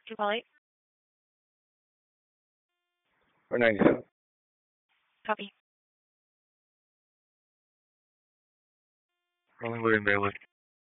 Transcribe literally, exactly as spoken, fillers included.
Two call eight. Or ninety-seven. Copy. Rolling William Bailey.